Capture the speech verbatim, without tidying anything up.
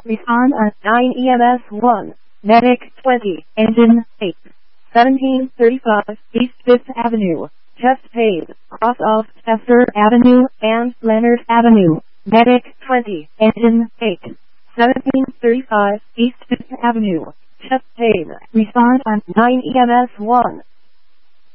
respond on nine E M S one, Medic twenty, engine eight, seventeen thirty-five East fifth Avenue, Chestpade, cross off Chester Avenue and Leonard Avenue, Medic twenty, engine eight, seventeen thirty-five East fifth Avenue, Chestpade, respond on nine E M S one.